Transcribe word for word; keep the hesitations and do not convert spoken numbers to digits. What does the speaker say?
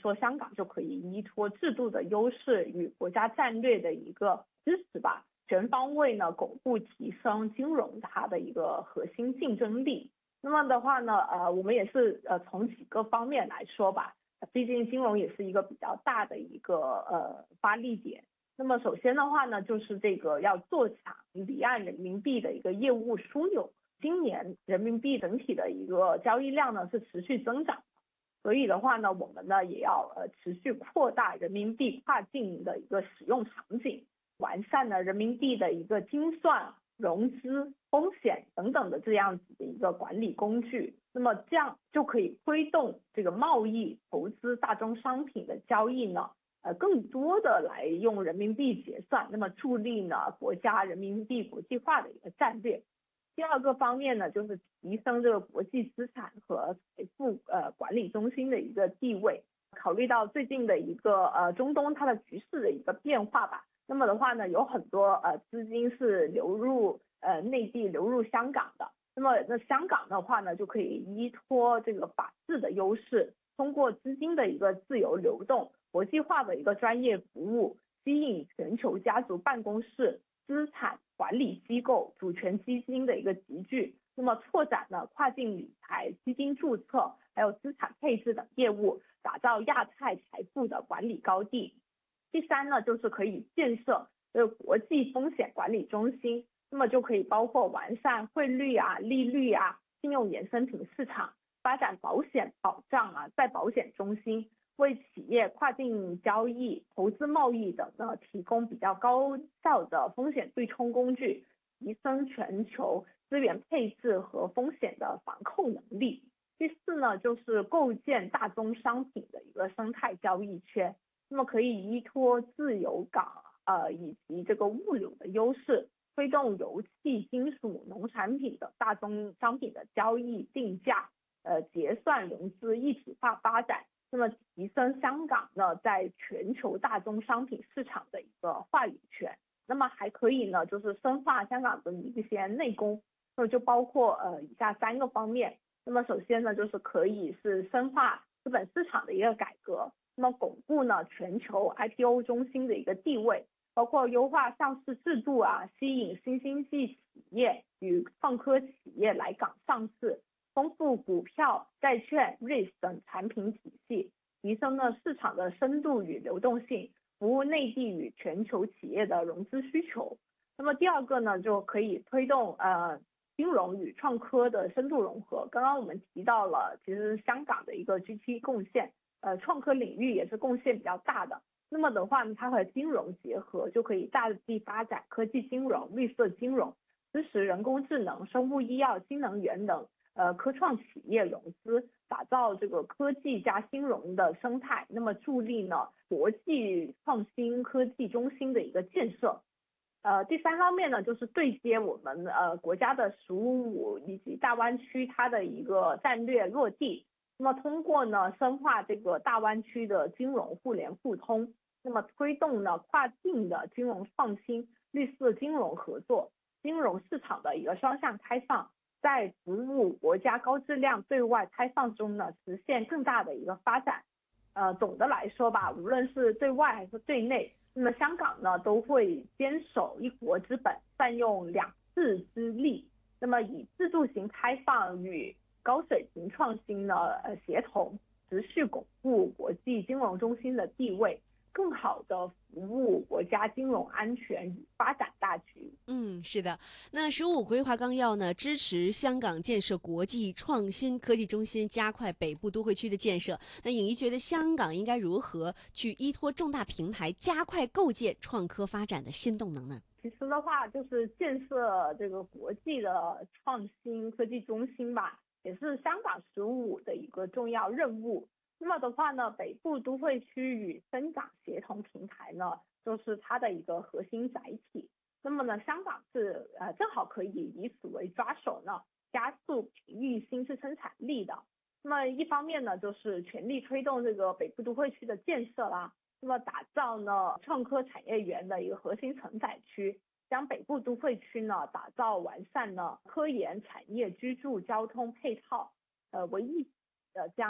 说，香港就可以依托制度的优势与国家战略的一个支持吧，全方位呢巩固提升金融它的一个核心竞争力。那么的话呢，呃，我们也是呃从几个方面来说吧，毕竟金融也是一个比较大的一个呃发力点。那么首先的话呢，就是这个要做强离岸人民币的一个业务枢纽。今年人民币整体的一个交易量呢是持续增长，所以的话呢，我们呢也要呃持续扩大人民币跨境的一个使用场景，完善了人民币的一个精算、融资、风险等等的这样子的一个管理工具。那么这样就可以推动这个贸易、投资、大宗商品的交易呢，呃更多的来用人民币结算，那么助力呢国家人民币国际化的一个战略。第二个方面呢，就是提升这个国际资产和财富呃管理中心的一个地位。考虑到最近的一个呃中东它的局势的一个变化吧，那么的话呢，有很多呃资金是流入呃内地、流入香港的。那么那香港的话呢，就可以依托这个法治的优势，通过资金的一个自由流动、国际化的一个专业服务，吸引全球家族办公室、资产管理机构、主权基金的一个集聚，那么拓展了跨境理财、基金注册，还有资产配置等业务，打造亚太财富的管理高地。第三呢，就是可以建设这个国际风险管理中心，那么就可以包括完善汇率啊、利率啊、信用衍生品市场，发展保险保障啊、再保险中心，为企业跨境交易、投资贸易等呢提供比较高效的风险对冲工具，提升全球资源配置和风险的防控能力。第四呢，就是构建大宗商品的一个生态交易圈，那么可以依托自由港呃以及这个物流的优势，推动油气、金属、农产品的大宗商品的交易、定价、呃结算、融资一体化发展。那么提升香港呢在全球大宗商品市场的一个话语权。那么还可以呢，就是深化香港的一些内功，那么就包括呃以下三个方面。那么首先呢，就是可以是深化资本市场的一个改革，那么巩固呢全球 I P O 中心的一个地位，包括优化上市制度啊，吸引新经济企业与创科企业来港上市，丰富股票、债券、R E I T 等产品体系，提升了市场的深度与流动性，服务内地与全球企业的融资需求。那么第二个呢，就可以推动呃金融与创科的深度融合。刚刚我们提到了，其实香港的一个 G D P 贡献，呃，创科领域也是贡献比较大的。那么的话呢，它和金融结合，就可以大力发展科技金融、绿色金融，支持人工智能、生物医药、新能源等呃科创企业融资，打造这个科技加金融的生态，那么助力呢国际创新科技中心的一个建设。呃，第三方面呢，就是对接我们呃国家的“十五五”以及大湾区它的一个战略落地。那么通过呢深化这个大湾区的金融互联互通，那么推动呢跨境的金融创新、绿色金融合作、金融市场的一个双向开放，在服务国家高质量对外开放中呢实现更大的一个发展。呃，总的来说吧，无论是对外还是对内，那么香港呢都会坚守一国之本，善用两制之力，那么以制度型开放与高水平创新呢呃协同，持续巩固国际金融中心的地位，更好的服务国家金融安全与发展大局。 嗯，是的。那“十五”规划纲要呢，支持香港建设国际创新科技中心，加快北部都会区的建设。那颖怡觉得香港应该如何去依托重大平台，加快构建创科发展的新动能呢？ 其实的话，就是建设这个国际的创新科技中心吧，也是香港“十五”的一个重要任务。那么的话呢，北部都会区与深港协同平台呢，就是它的一个核心载体。那么呢，香港是呃正好可以以此为抓手呢，加速培育新质生产力的。那么一方面呢，就是全力推动这个北部都会区的建设啦，那么打造呢创科产业园的一个核心承载区，将北部都会区呢打造完善呢科研产业、居住、交通配套呃为一呃这样。